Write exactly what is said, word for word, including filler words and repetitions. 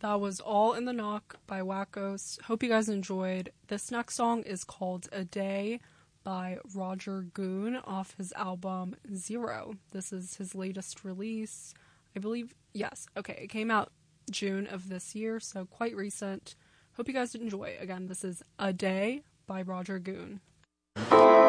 That was All in the Knock by Wackos. Hope you guys enjoyed. This next song is called A Day by Roger Goon off his album Zero. This is his latest release. I believe, yes, okay, it came out June of this year, so quite recent. Hope you guys enjoy. Again, this is A Day by Roger Goon.